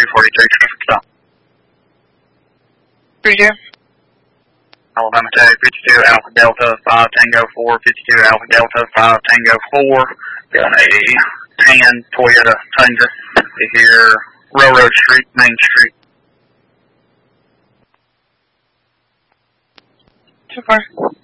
242, traffic stop. Pretty good. Alabama Tag, 52 Alpha Delta 5 Tango 4, 52 Alpha Delta 5 Tango 4. Got a tan Toyota Tundra here, Railroad Street, Main Street. Too far.